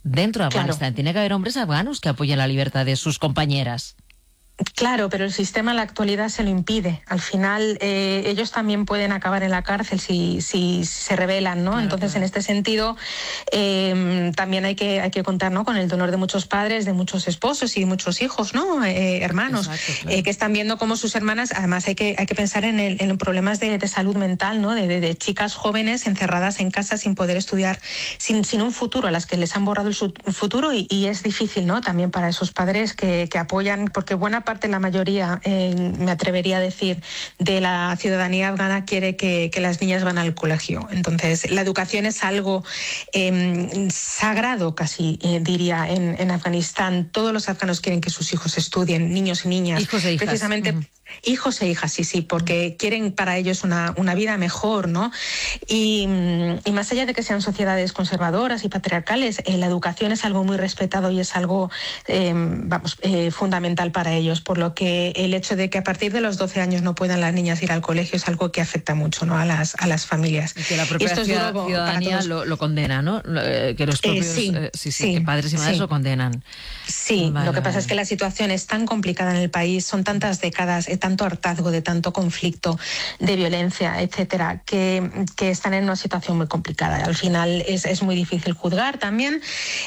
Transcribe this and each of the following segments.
dentro de Afganistán. Claro. Tiene que haber hombres afganos que apoyen la libertad de sus compañeras. Claro, pero el sistema en la actualidad se lo impide. Al final, ellos también pueden acabar en la cárcel si se rebelan, ¿no? Claro, Entonces, claro. en este sentido, también hay que contar, ¿no?, con el dolor de muchos padres, de muchos esposos y de muchos hijos, ¿no? Hermanos, Exacto, claro. que están viendo cómo sus hermanas, además hay que pensar en problemas de salud mental, ¿no? De chicas jóvenes encerradas en casa sin poder estudiar, sin un futuro, a las que les han borrado el futuro, y es difícil, ¿no?, también para esos padres que apoyan, porque buena parte, la mayoría, me atrevería a decir, de la ciudadanía afgana quiere que las niñas van al colegio. Entonces, la educación es algo sagrado, casi diría, en Afganistán. Todos los afganos quieren que sus hijos estudien, niños y niñas. Hijos e hijas. Precisamente, hijos e hijas, sí, porque quieren para ellos una vida mejor, ¿no? Y más allá de que sean sociedades conservadoras y patriarcales, la educación es algo muy respetado y es algo fundamental para ellos, por lo que el hecho de que a partir de los 12 años no puedan las niñas ir al colegio es algo que afecta mucho, ¿no?, a las familias. Y que la propia ciudadanía lo condena, ¿no? Que los propios que padres y madres lo condenan. Sí, lo que pasa es que la situación es tan complicada en el país, son tantas décadas, tanto hartazgo, de tanto conflicto, de violencia, etcétera, que están en una situación muy complicada. Al final es muy difícil juzgar también,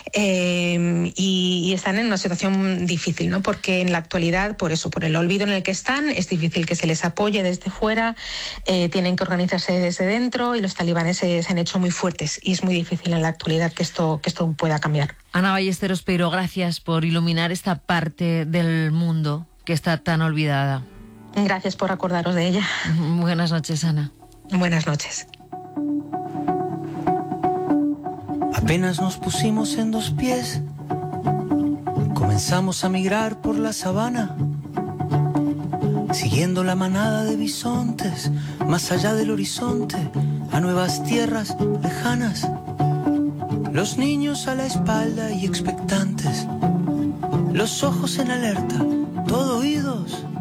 y están en una situación difícil, ¿no? Porque en la actualidad, por el olvido en el que están, es difícil que se les apoye desde fuera, tienen que organizarse desde dentro, y los talibanes se han hecho muy fuertes, y es muy difícil en la actualidad que esto pueda cambiar. Ana Ballesteros Peiro, gracias por iluminar esta parte del mundo que está tan olvidada. Gracias por acordaros de ella. Buenas noches, Ana. Buenas noches. Apenas nos pusimos en dos pies, comenzamos a migrar por la sabana, siguiendo la manada de bisontes, más allá del horizonte, a nuevas tierras lejanas. Los niños a la espalda y expectantes, los ojos en alerta, todo oídos.